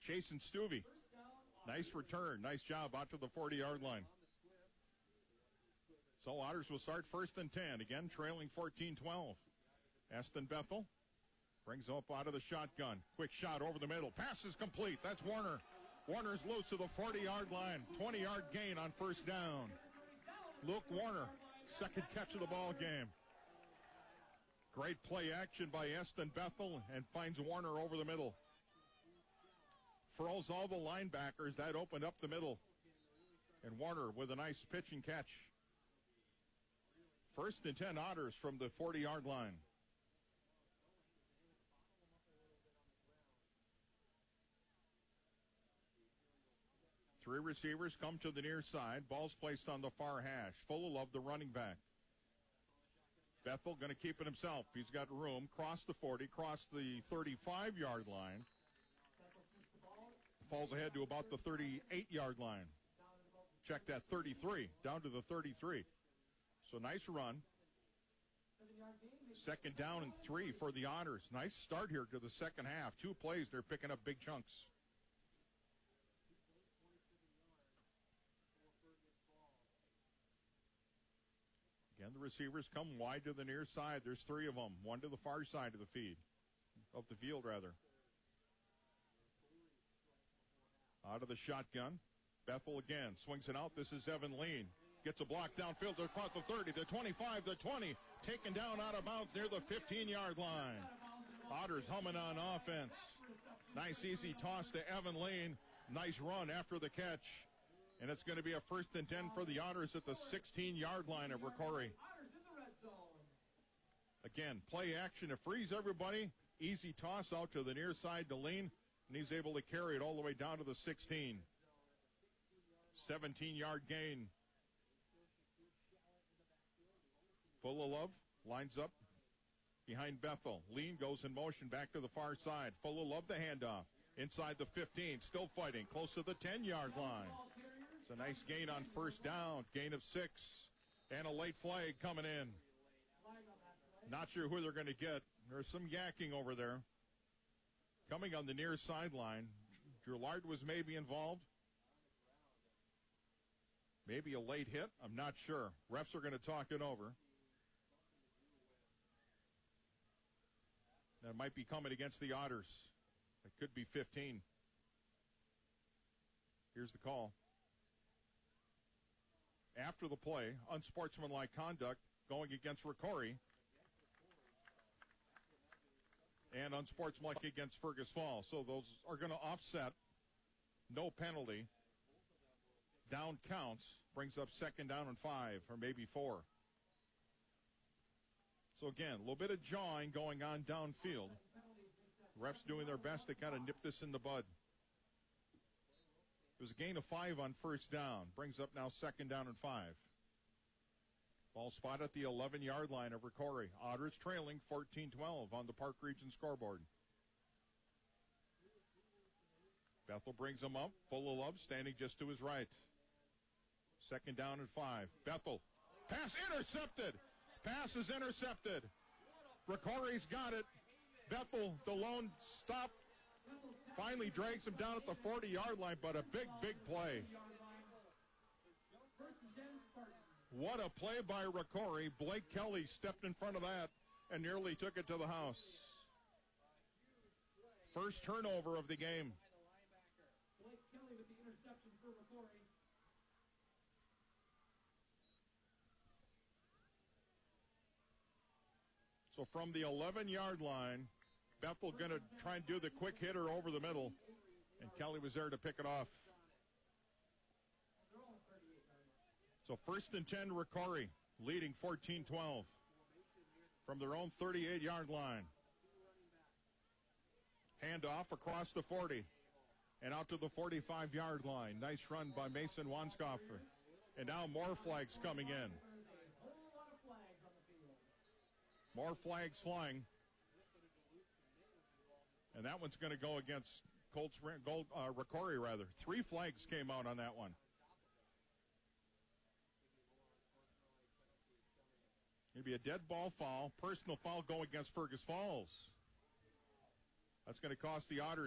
Chase and Stuvie. Nice return. Nice job out to the 40-yard line. So Otters will start 1st and 10. Again, trailing 14-12. Eston Bethel brings up out of the shotgun. Quick shot over the middle. Pass is complete. That's Warner. Warner's loose to the 40-yard line. 20-yard gain on 1st down. Luke Warner, second catch of the ball game. Great play action by Eston Bethel and finds Warner over the middle. Froze all the linebackers. That opened up the middle. And Warner with a nice pitch and catch. 1st and 10 Otters from the 40-yard line. Three receivers come to the near side. Ball's placed on the far hash. Fullalove, the running back. Bethel going to keep it himself. He's got room. Cross the 40, cross the 35-yard line. Falls ahead to about the 38-yard line. Check that, 33, down to the 33. So nice run. 2nd down and 3 for the Otters. Nice start here to the second half. 2 plays, they're picking up big chunks. Again, the receivers come wide to the near side. There's 3 of them. 1 to the far side of the field. Out of the shotgun. Bethel again swings it out. This is Evan Lean. Gets a block downfield across the 30, the 25, the 20. Taken down out of bounds near the 15-yard line. Otters humming on offense. Nice easy toss to Evan Lean. Nice run after the catch. And it's going to be a 1st and 10 for the Otters at the 16-yard line of Ricori. Again, play action to freeze everybody. Easy toss out to the near side to Lean. And he's able to carry it all the way down to the 16. 17-yard gain. Fullalove lines up behind Bethel. Lean goes in motion back to the far side. Fullalove the handoff. Inside the 15, still fighting, close to the 10-yard line. It's a nice gain on 1st down, gain of 6. And a late flag coming in. Not sure who they're going to get. There's some yakking over there. Coming on the near sideline. Gerlard was maybe involved. Maybe a late hit. I'm not sure. Refs are going to talk it over. That might be coming against the Otters. It could be 15. Here's the call. After the play, unsportsmanlike conduct going against Ricori. And unsportsmanlike against Fergus Falls. So those are going to offset. No penalty. Down counts. Brings up 2nd down and 5, or maybe 4. So again, a little bit of jawing going on downfield. Refs doing their best to kind of nip this in the bud. It was a gain of 5 on 1st down. Brings up now 2nd down and 5. Ball spot at the 11-yard line of Ricori. Otters trailing 14-12 on the Park Region scoreboard. Bethel brings him up. Fullalove standing just to his right. 2nd down and 5. Bethel. Pass intercepted. Pass is intercepted. Ricori's got it. Bethel, the lone stop, finally drags him down at the 40-yard line, but a big, big play. What a play by Ricori. Blake Kelly stepped in front of that and nearly took it to the house. First turnover of the game. Blake Kelly with the interception for Ricori. So from the 11-yard line, Bethel going to try and do the quick hitter over the middle, and Kelly was there to pick it off. So 1st and 10, Ricori leading 14-12 from their own 38-yard line. Handoff across the 40 and out to the 45-yard line. Nice run by Mason Wanskoffer. And now more flags coming in. More flags flying. And that one's going to go against Ricori, rather. 3 flags came out on that one. It'll be a dead ball foul. Personal foul going against Fergus Falls. That's going to cost the Otters